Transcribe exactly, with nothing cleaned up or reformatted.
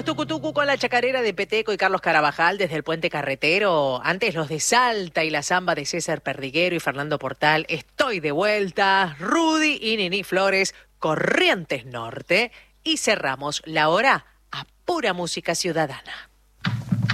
tucutucu con la chacarera de Peteco y Carlos Carabajal desde el Puente Carretero. Antes los de Salta y la samba de César Perdiguero y Fernando Portal. Estoy de vuelta. Rudy y Nini Flores, Corrientes Norte. Y cerramos la hora a pura música ciudadana.